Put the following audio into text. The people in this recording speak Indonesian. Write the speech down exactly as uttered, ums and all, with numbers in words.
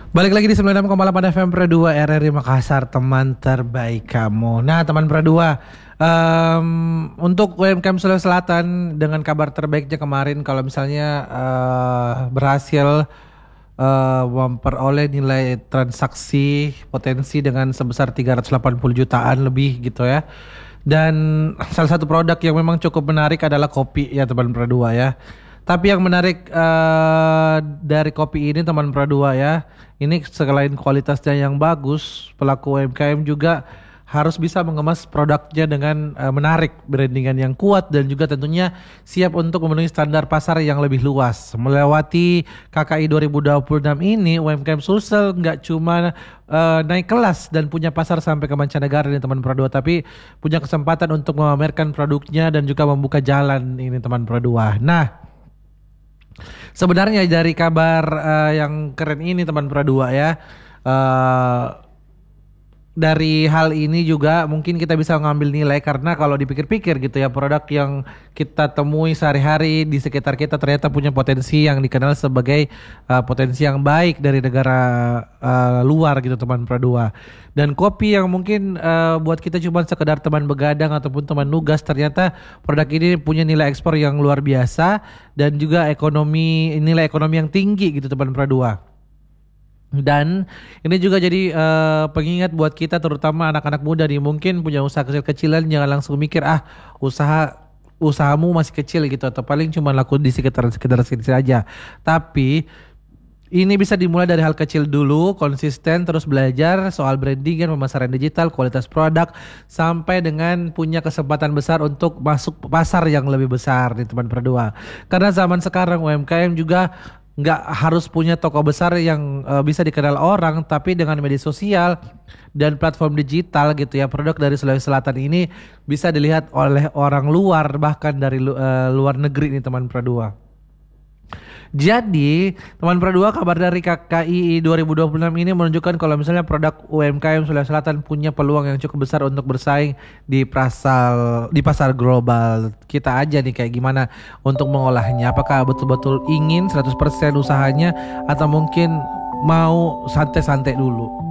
Balik lagi di sembilan puluh enam koma delapan F M Pro dua R R I Makassar, teman terbaik kamu. Nah, teman Pro dua, um, untuk U M K M Sulawesi Selatan dengan kabar terbaiknya kemarin kalau misalnya uh, berhasil uh, memperoleh nilai transaksi potensi dengan sebesar tiga ratus delapan puluh jutaan lebih gitu ya. Dan salah satu produk yang memang cukup menarik adalah kopi ya teman Pro dua ya. Tapi yang menarik uh, dari kopi ini teman Pro dua ya, ini selain kualitasnya yang bagus, pelaku U M K M juga harus bisa mengemas produknya dengan uh, menarik, brandingan yang kuat dan juga tentunya siap untuk memenuhi standar pasar yang lebih luas. Melewati K K I dua ribu dua puluh enam ini, U M K M Sulsel nggak cuma uh, naik kelas dan punya pasar sampai ke mancanegara nih teman Pro dua, tapi punya kesempatan untuk memamerkan produknya dan juga membuka jalan ini teman Pro dua. Nah, sebenarnya dari kabar uh, yang keren ini teman Pro dua ya, uh, dari hal ini juga mungkin kita bisa mengambil nilai karena kalau dipikir-pikir gitu ya, produk yang kita temui sehari-hari di sekitar kita ternyata punya potensi yang dikenal sebagai uh, potensi yang baik dari negara uh, luar gitu teman Pro dua. Dan kopi yang mungkin uh, buat kita cuma sekedar teman begadang ataupun teman nugas, ternyata produk ini punya nilai ekspor yang luar biasa dan juga ekonomi nilai ekonomi yang tinggi gitu teman Pro dua. Dan ini juga jadi uh, pengingat buat kita terutama anak-anak muda nih, mungkin punya usaha kecil-kecilan, jangan langsung mikir ah usaha usahamu masih kecil gitu atau paling cuma laku di sekitar sekitar sini saja. Tapi ini bisa dimulai dari hal kecil dulu, konsisten terus belajar soal branding dan pemasaran digital, kualitas produk, sampai dengan punya kesempatan besar untuk masuk pasar yang lebih besar nih teman Pro dua. Karena zaman sekarang U M K M juga nggak harus punya toko besar yang uh, bisa dikenal orang, tapi dengan media sosial dan platform digital gitu ya, produk dari Sulawesi Selatan ini bisa dilihat oleh orang luar, bahkan dari uh, luar negeri nih teman Pro dua. Jadi teman Pro dua, kabar dari K K I dua ribu dua puluh enam ini menunjukkan kalau misalnya produk U M K M Sulawesi Selatan punya peluang yang cukup besar untuk bersaing di pasar di pasar global. Kita aja nih kayak gimana untuk mengolahnya, apakah betul-betul ingin seratus persen usahanya atau mungkin mau santai-santai dulu.